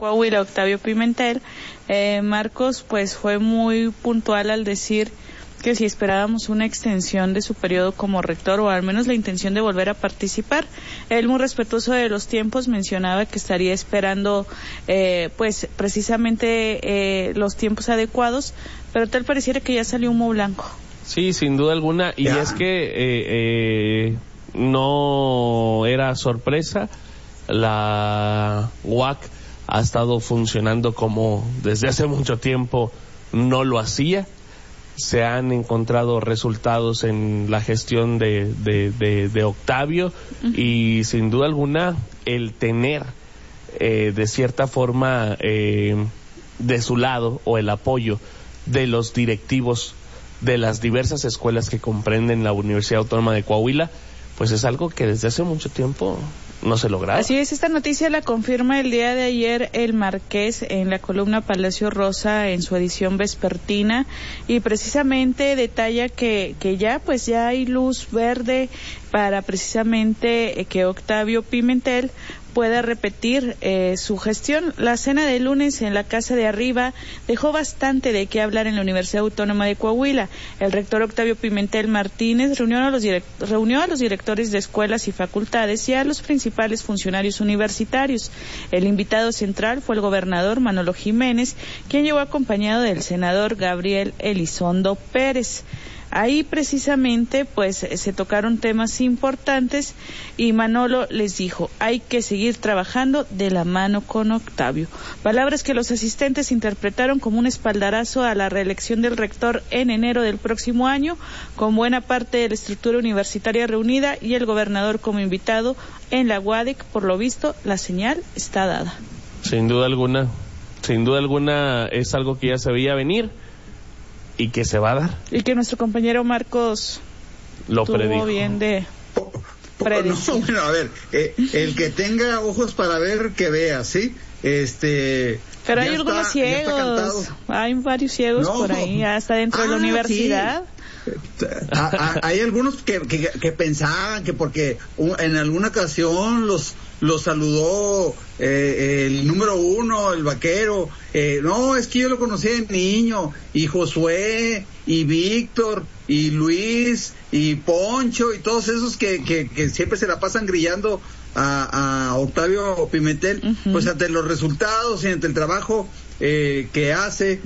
Coahuila, Octavio Pimentel, Marcos pues fue muy puntual al decir que si esperábamos una extensión de su periodo como rector o al menos la intención de volver a participar. Él, muy respetuoso de los tiempos, mencionaba que estaría esperando pues precisamente los tiempos adecuados, pero tal pareciera que ya salió humo blanco. Sí, sin duda alguna, y es que no era sorpresa, la UAC ha estado funcionando como desde hace mucho tiempo no lo hacía. Se han encontrado resultados en la gestión de Octavio y sin duda alguna el tener de cierta forma de su lado o el apoyo de los directivos de las diversas escuelas que comprenden la Universidad Autónoma de Coahuila, pues es algo que desde hace mucho tiempo no se lograba. Así es, esta noticia la confirma el día de ayer el Marqués en la columna Palacio Rosa en su edición vespertina y precisamente detalla que ya hay luz verde para precisamente que Octavio Pimentel pueda repetir su gestión. La cena de lunes en la Casa de Arriba dejó bastante de qué hablar en la Universidad Autónoma de Coahuila. El rector Octavio Pimentel Martínez reunió a los directores de escuelas y facultades y a los principales funcionarios universitarios. El invitado central fue el gobernador Manolo Jiménez, quien llegó acompañado del senador Gabriel Elizondo Pérez. Ahí precisamente se tocaron temas importantes y Manolo les dijo, hay que seguir trabajando de la mano con Octavio. Palabras que los asistentes interpretaron como un espaldarazo a la reelección del rector en enero del próximo año, con buena parte de la estructura universitaria reunida y el gobernador como invitado en la UADEC. Por lo visto, la señal está dada. Sin duda alguna es algo que ya se veía venir y que se va a dar. Y que nuestro compañero Marcos lo predijo. Bien de predecir. No, bueno, a ver, el que tenga ojos para ver, que vea, ¿sí? Pero hay algunos ciegos, hay varios ciegos por ahí, hasta dentro de la universidad. Sí. Hay algunos que pensaban que porque en alguna ocasión los saludó el número 1, el vaquero, no, es que yo lo conocí de niño, y Josué, y Víctor, y Luis, y Poncho, y todos esos que siempre se la pasan grillando a Octavio Pimentel, pues ante los resultados y ante el trabajo que hace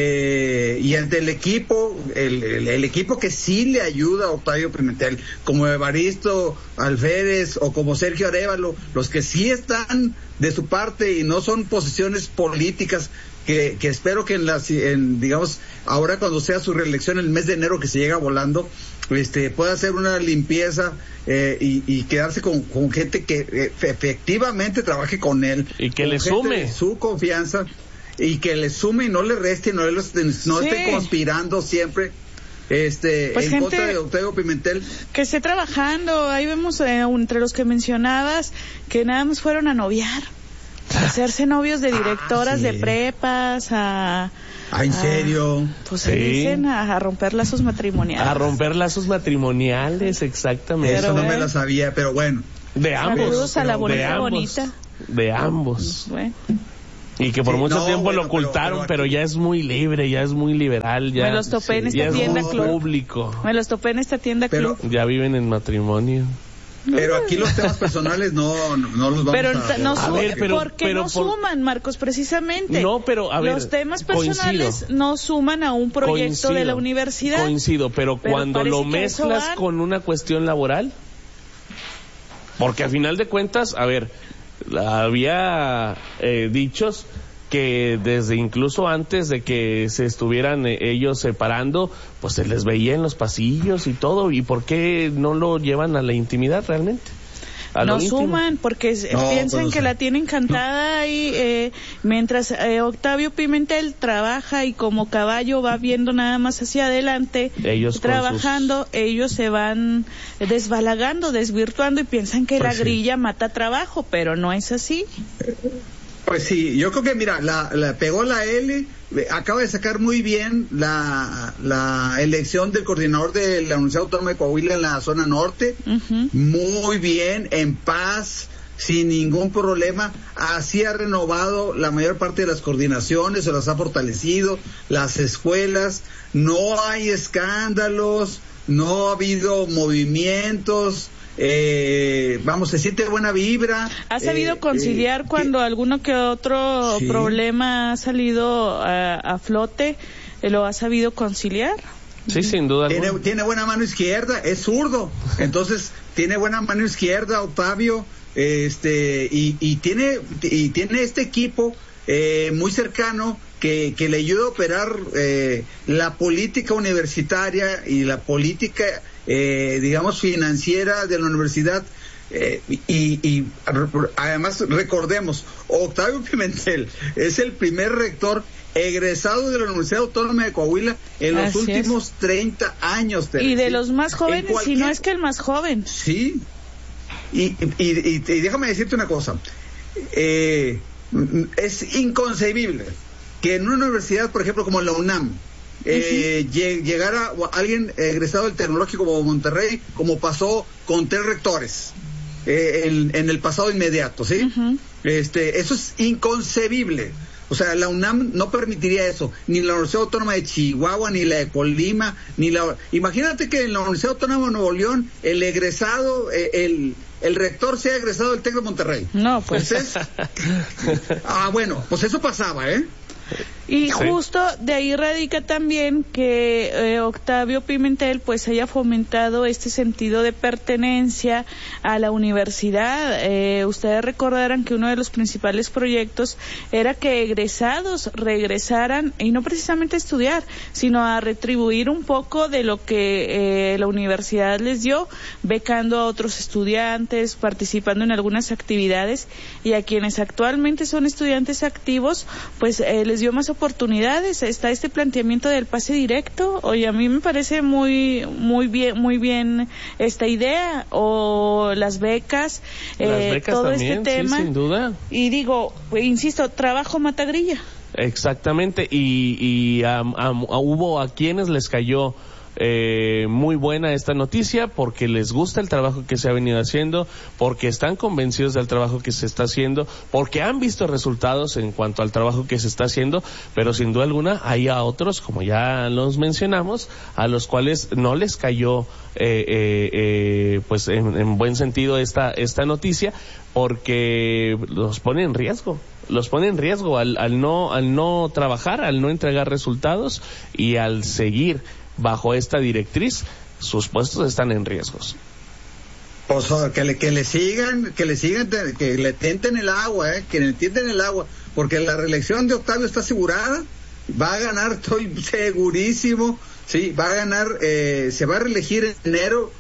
y ante el equipo, el equipo que sí le ayuda a Octavio Pimentel, como Evaristo Alférez o como Sergio Arévalo, los que sí están de su parte y no son posiciones políticas, que espero que digamos, ahora cuando sea su reelección el mes de enero, que se llega volando, pueda hacer una limpieza y quedarse con gente que efectivamente trabaje con él y que le sume su confianza y que le sume y no le reste, no esté conspirando siempre en contra de Octavio Pimentel, que esté trabajando. Ahí vemos entre los que mencionabas que nada más fueron a noviar, a hacerse novios de directoras de prepas, ¿en serio? Pues se dicen a romper lazos matrimoniales. A romper lazos matrimoniales, exactamente. Eso no me lo sabía, pero bueno. De ambos. Saludos a la bonita. De ambos. Bueno. Y que por mucho tiempo lo ocultaron, pero ya es muy libre, ya es muy liberal, ya. Me los topé en esta tienda club. Público. Me los topé en esta tienda club. Ya viven en matrimonio. Pero aquí los temas personales no los vamos no suman, Marcos, precisamente. No, pero a ver, los temas personales no suman a un proyecto de la universidad. Coincido, pero cuando lo mezclas con una cuestión laboral, porque a final de cuentas, a ver, había dichos que desde incluso antes de que se estuvieran ellos separando, pues se les veía en los pasillos y todo. ¿Y por qué no lo llevan a la intimidad realmente? No suman, porque piensan que la tienen cantada y mientras Octavio Pimentel trabaja y como caballo va viendo nada más hacia adelante, ellos trabajando, ellos se van desbalagando, desvirtuando y piensan que la grilla mata trabajo, pero no es así. Pues sí, yo creo que mira, la pegó la L, acaba de sacar muy bien la elección del coordinador de la Universidad Autónoma de Coahuila en la zona norte, muy bien, en paz, sin ningún problema. Así ha renovado la mayor parte de las coordinaciones, o las ha fortalecido, las escuelas. No hay escándalos, no ha habido movimientos. Se siente buena vibra. ¿Ha sabido conciliar cuando alguno que otro problema ha salido a flote? ¿Lo ha sabido conciliar? Sí, sin duda. Tiene buena mano izquierda, es zurdo, entonces tiene buena mano izquierda, Octavio, y tiene este equipo muy cercano que le ayuda a operar la política universitaria y la política financiera de la universidad, y además recordemos, Octavio Pimentel es el primer rector egresado de la Universidad Autónoma de Coahuila en los últimos 30 años. Y de los más jóvenes, si no es que el más joven. Sí, y déjame decirte una cosa, es inconcebible que en una universidad, por ejemplo, como la UNAM, llegara alguien egresado del Tecnológico como Monterrey, como pasó con 3 rectores en el pasado inmediato, ¿sí? Eso es inconcebible. O sea, la UNAM no permitiría eso, ni la Universidad Autónoma de Chihuahua, ni la de Colima, Imagínate que en la Universidad Autónoma de Nuevo León, el egresado, el rector sea egresado del TEC de Monterrey. No, pues. Pues eso pasaba, ¿eh? Y justo de ahí radica también que Octavio Pimentel pues haya fomentado este sentido de pertenencia a la universidad. Ustedes recordarán que uno de los principales proyectos era que egresados regresaran, y no precisamente a estudiar, sino a retribuir un poco de lo que la universidad les dio, becando a otros estudiantes, participando en algunas actividades, y a quienes actualmente son estudiantes activos pues les dio más oportunidades. Está este planteamiento del pase directo. Oye, a mí me parece muy bien esta idea, o las becas todo también, este tema, sí, sin duda. Y digo, insisto, trabajo mata grilla. Exactamente, y hubo a quienes les cayó muy buena esta noticia, porque les gusta el trabajo que se ha venido haciendo, porque están convencidos del trabajo que se está haciendo, porque han visto resultados en cuanto al trabajo que se está haciendo, pero sin duda alguna hay a otros, como ya los mencionamos, a los cuales no les cayó pues en buen sentido esta noticia, porque los pone en riesgo. Al no trabajar, al no entregar resultados, y al seguir bajo esta directriz, sus puestos están en riesgos. O sea, que le sigan, que le tienten el agua, que le tienten el agua, porque la reelección de Octavio está asegurada, va a ganar, estoy segurísimo, sí, va a ganar, se va a reelegir en enero,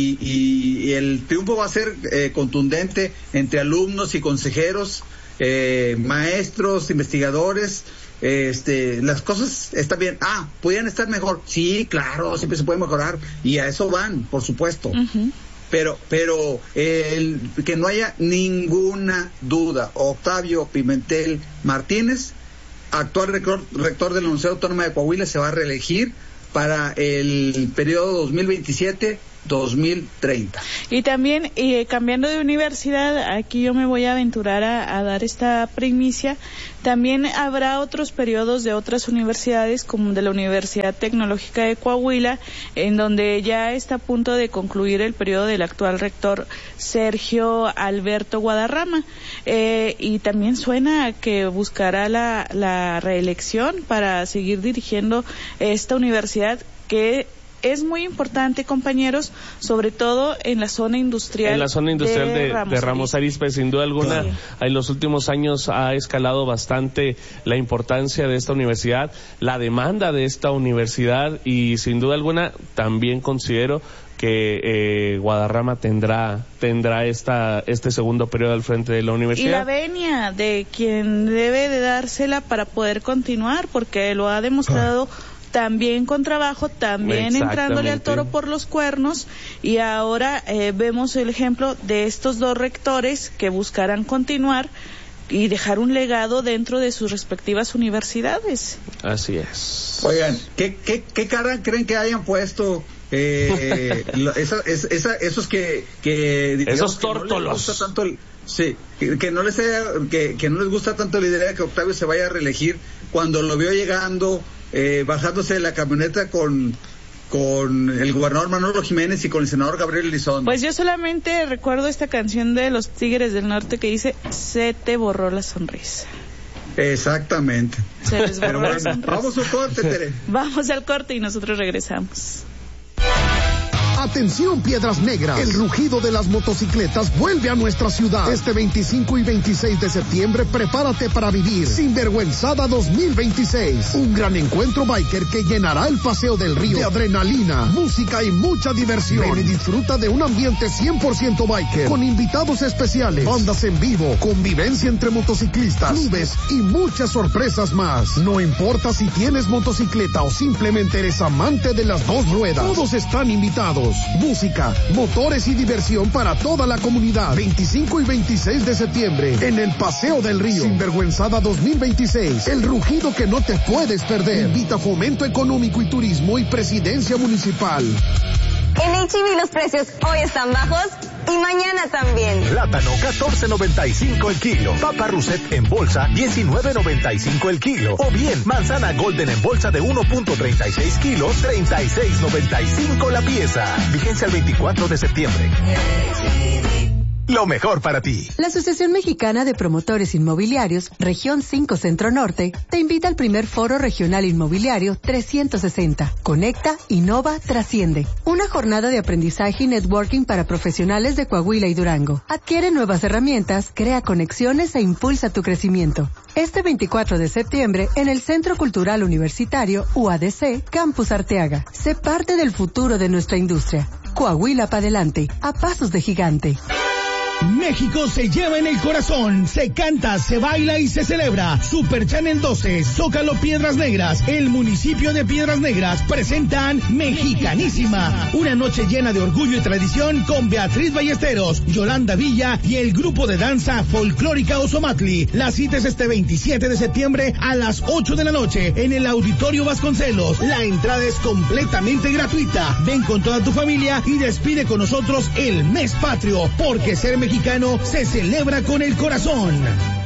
y el triunfo va a ser contundente entre alumnos y consejeros, maestros, investigadores. Las cosas están bien. ¿Podrían estar mejor? Sí, claro, siempre se puede mejorar, y a eso van, por supuesto. Pero que no haya ninguna duda, Octavio Pimentel Martínez, actual rector de la Universidad Autónoma de Coahuila, se va a reelegir para el periodo 2027-2030. Y también, cambiando de universidad, aquí yo me voy a aventurar a dar esta primicia. También habrá otros periodos de otras universidades, como de la Universidad Tecnológica de Coahuila, en donde ya está a punto de concluir el periodo del actual rector Sergio Alberto Guadarrama, y también suena a que buscará la reelección para seguir dirigiendo esta universidad, que es muy importante, compañeros, sobre todo en la zona industrial. En la zona industrial de Ramos Arizpe, sin duda alguna, en los últimos años ha escalado bastante la importancia de esta universidad, la demanda de esta universidad, y sin duda alguna también considero que Guadarrama tendrá este segundo periodo al frente de la universidad. Y la venia de quien debe de dársela para poder continuar, porque lo ha demostrado también con trabajo, también entrándole al toro por los cuernos, y ahora vemos el ejemplo de estos dos rectores que buscarán continuar y dejar un legado dentro de sus respectivas universidades. Así es. Oigan, ¿qué cara creen que hayan puesto esos que esos tórtolos? Sí, que no les gusta tanto la idea de que Octavio se vaya a reelegir cuando lo vio llegando, bajándose de la camioneta con el gobernador Manolo Jiménez y con el senador Gabriel Elizondo. Pues yo solamente recuerdo esta canción de los Tigres del Norte que dice: se te borró la sonrisa. Exactamente. Se les borró la sonrisa. Vamos al corte, Tere. Vamos al corte y nosotros regresamos. Atención, Piedras Negras, el rugido de las motocicletas vuelve a nuestra ciudad. Este 25 y 26 de septiembre, prepárate para vivir Sinvergüenzada 2026. Un gran encuentro biker que llenará el Paseo del Río de adrenalina, música y mucha diversión. Ven y disfruta de un ambiente 100% biker, con invitados especiales, bandas en vivo, convivencia entre motociclistas, clubes y muchas sorpresas más. No importa si tienes motocicleta o simplemente eres amante de las dos ruedas, todos están invitados. Música, motores y diversión para toda la comunidad. 25 y 26 de septiembre en el Paseo del Río. Sinvergüenzada 2026. El rugido que no te puedes perder. Invita Fomento Económico y Turismo y Presidencia Municipal. En H-E-B los precios hoy están bajos y mañana también. Plátano 14.95 el kilo. Papa Russet en bolsa 19.95 el kilo. O bien manzana Golden en bolsa de 1.36 kilos 36.95 la pieza. Vigencia el 24 de septiembre. Lo mejor para ti. La Asociación Mexicana de Promotores Inmobiliarios, Región 5 Centro Norte, te invita al primer Foro Regional Inmobiliario 360. Conecta, innova, trasciende. Una jornada de aprendizaje y networking para profesionales de Coahuila y Durango. Adquiere nuevas herramientas, crea conexiones e impulsa tu crecimiento. Este 24 de septiembre, en el Centro Cultural Universitario UADC, Campus Arteaga. Sé parte del futuro de nuestra industria. Coahuila para adelante, a pasos de gigante. México se lleva en el corazón, se canta, se baila y se celebra. Super Channel 12, Zócalo Piedras Negras, el municipio de Piedras Negras presentan Mexicanísima, una noche llena de orgullo y tradición con Beatriz Ballesteros, Yolanda Villa y el grupo de danza folclórica Osomatli. La cita es este 27 de septiembre a las 8 de la noche en el Auditorio Vasconcelos. La entrada es completamente gratuita. Ven con toda tu familia y despide con nosotros el mes patrio, porque ser mexicano se celebra con el corazón.